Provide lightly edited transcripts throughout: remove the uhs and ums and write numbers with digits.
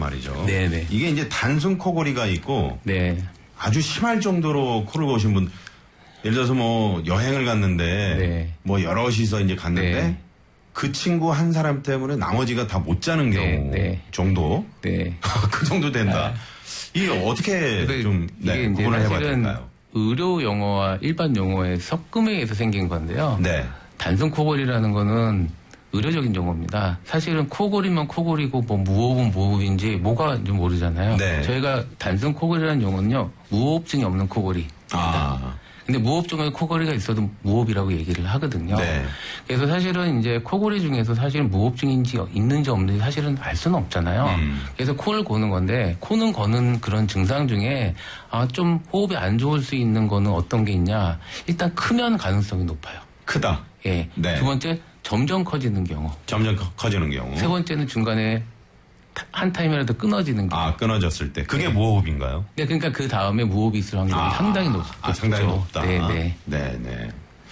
말이죠. 네네. 이게 이제 단순 코골이가 있고 네. 아주 심할 정도로 코를 고신 분, 예를 들어서 뭐 여행을 갔는데 네. 뭐 여럿이서 이제 갔는데 네. 그 친구 한 사람 때문에 나머지가 다 못 자는 경우 네. 정도. 네. 그 정도 된다. 이게 어떻게 좀 이게 이제 구분을 해봐야 사실은 될까요? 의료 용어와 일반 용어의 섞음에 의해서 생긴 건데요. 네. 단순 코골이라는 거는 의료적인 용어입니다. 사실은 코골이면 코골이고 뭐 무호흡은 무호흡인지 뭐가 모르잖아요. 네. 저희가 단순 코골이라는 용어는요. 무호흡증이 없는 코골이. 근데 무호흡증에 코골이가 있어도 무호흡이라고 얘기를 하거든요. 네. 그래서 사실은 이제 코골이 중에서 사실은 무호흡증인지 있는지 없는지 사실은 알 수는 없잖아요. 그래서 코를 고는 건데 코는 거는 그런 증상 중에 좀 호흡이 안 좋을 수 있는 거는 어떤 게 있냐. 일단 크면 가능성이 높아요. 크다. 예. 네. 두 번째 점점 커지는 경우. 점점 커지는 경우. 세 번째는 중간에 한 타임이라도 끊어지는 경우. 끊어졌을 때. 그게 네. 무호흡인가요? 네, 그러니까 그 다음에 무호흡이 있을 확률이 상당히 높죠. 상당히 높다. 네네. 네네.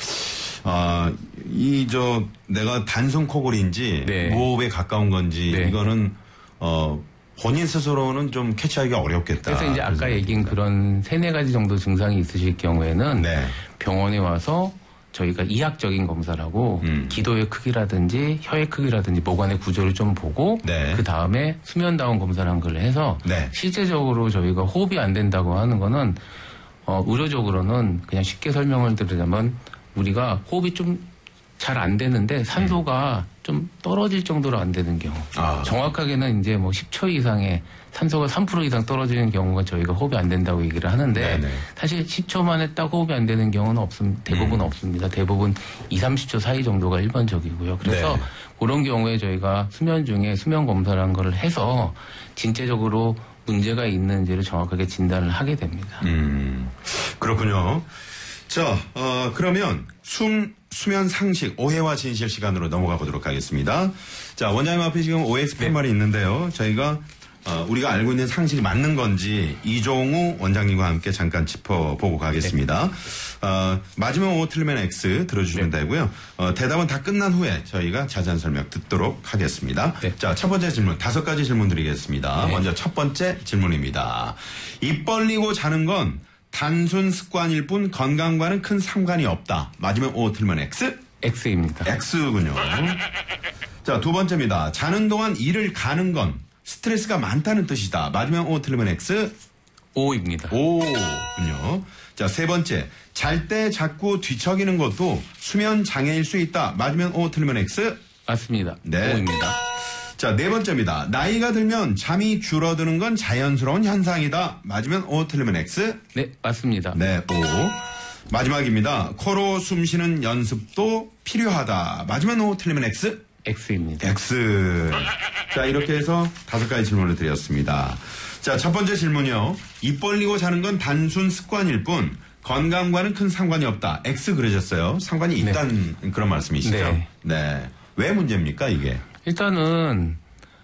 내가 단순 코골이인지 네. 무호흡에 가까운 건지 네. 이거는 본인 스스로는 좀 캐치하기가 어렵겠다. 그래서 이제 아까 얘기한 그런 3-4가지 정도 증상이 있으실 경우에는 네. 병원에 와서 저희가 이학적인 검사를 하고 기도의 크기라든지 혀의 크기라든지 모관의 구조를 좀 보고 네. 그 다음에 수면다운 검사를 한 걸 해서 네. 실제적으로 저희가 호흡이 안 된다고 하는 거는 의료적으로는 그냥 쉽게 설명을 드리자면 우리가 호흡이 좀 잘 안 되는데 산소가 좀 떨어질 정도로 안 되는 경우. 정확하게는 이제 뭐 10초 이상의 산소가 3% 이상 떨어지는 경우가 저희가 호흡이 안 된다고 얘기를 하는데 네네. 사실 10초 만에 딱 호흡이 안 되는 경우는 대부분 없습니다. 대부분 2-30초 사이 정도가 일반적이고요. 그래서 네. 그런 경우에 저희가 수면 중에 수면 검사를 한 거를 해서 진짜적으로 문제가 있는지를 정확하게 진단을 하게 됩니다. 그렇군요. 자, 그러면 수면 상식, 오해와 진실 시간으로 넘어가 보도록 하겠습니다. 자, 원장님 앞에 지금 OX 팻말이 있는데요. 저희가, 우리가 알고 있는 상식이 맞는 건지 이종우 원장님과 함께 잠깐 짚어보고 가겠습니다. 맞으면 O, 틀리면 X 들어주시면 되고요. 대답은 다 끝난 후에 저희가 자세한 설명 듣도록 하겠습니다. 네. 자, 첫 번째 질문, 5가지 질문 드리겠습니다. 네. 먼저 첫 번째 질문입니다. 입 벌리고 자는 건 단순 습관일 뿐 건강과는 큰 상관이 없다. 맞으면 O, 틀리면 X? X입니다. X군요. 자, 두 번째입니다. 자는 동안 일을 가는 건 스트레스가 많다는 뜻이다. 맞으면 O, 틀리면 X? O입니다. O군요. 자, 세 번째. 잘 때 자꾸 뒤척이는 것도 수면 장애일 수 있다. 맞으면 O, 틀리면 X? 맞습니다. 네. O입니다. 자, 네 번째입니다. 나이가 들면 잠이 줄어드는 건 자연스러운 현상이다. 맞으면 O, 틀리면 X? 네, 맞습니다. 네, O. 마지막입니다. 코로 숨 쉬는 연습도 필요하다. 맞으면 O, 틀리면 X? X입니다. X. 자, 이렇게 해서 5가지 질문을 드렸습니다. 자, 첫 번째 질문이요. 입 벌리고 자는 건 단순 습관일 뿐 건강과는 큰 상관이 없다. X 그러셨어요. 상관이 있다는 그런 말씀이시죠? 네. 네. 왜 문제입니까, 이게? 일단은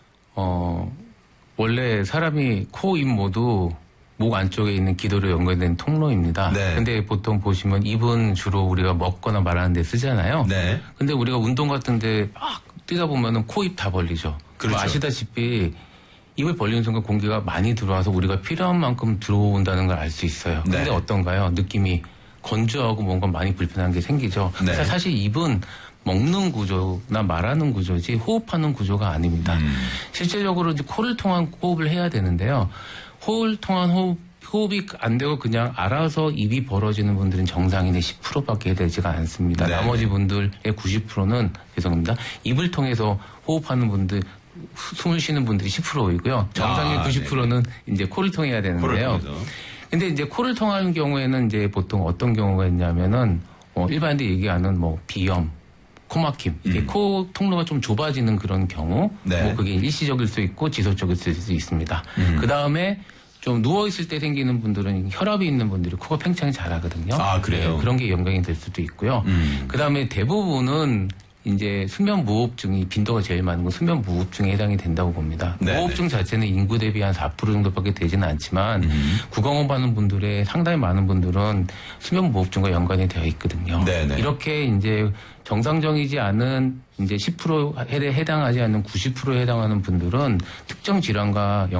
원래 사람이 코, 입 모두 목 안쪽에 있는 기도로 연결된 통로입니다. 네. 근데 보통 보시면 입은 주로 우리가 먹거나 말하는 데 쓰잖아요. 네. 근데 우리가 운동 같은 데 막 뛰다 보면은 코, 입 다 벌리죠. 그렇죠. 아시다시피 입을 벌리는 순간 공기가 많이 들어와서 우리가 필요한 만큼 들어온다는 걸 알 수 있어요. 네. 근데 어떤가요? 느낌이 건조하고 뭔가 많이 불편한 게 생기죠. 네. 그래서 사실 입은 먹는 구조나 말하는 구조지 호흡하는 구조가 아닙니다. 실제적으로 이제 코를 통한 호흡을 해야 되는데요. 호흡을 통한 호흡이 안 되고 그냥 알아서 입이 벌어지는 분들은 정상인의 10%밖에 되지가 않습니다. 네. 나머지 분들의 90%는 죄송합니다. 입을 통해서 호흡하는 분들 숨을 쉬는 분들이 10%이고요. 정상의 90%는 이제 코를 통해야 되는데요. 근데 이제 코를 통하는 경우에는 이제 보통 어떤 경우가 있냐면은 일반인들이 얘기하는 비염, 코막힘, 이게 코 통로가 좀 좁아지는 그런 경우, 네. 그게 일시적일 수 있고 지속적일 수 있습니다. 그 다음에 좀 누워있을 때 생기는 분들은 혈압이 있는 분들이 코가 팽창이 잘 하거든요. 아, 그래요? 네, 그런 게 영향이 될 수도 있고요. 그 다음에 대부분은 이제 수면 무호흡증이 빈도가 제일 많은 건 수면 무호흡증에 해당이 된다고 봅니다. 네네. 무호흡증 자체는 인구 대비 한 4% 정도밖에 되지는 않지만 구강호흡하는 분들의 상당히 많은 분들은 수면 무호흡증과 연관이 되어 있거든요. 네네. 이렇게 이제 정상적이지 않은 이제 10%에 해당하지 않는 90%에 해당하는 분들은 특정 질환과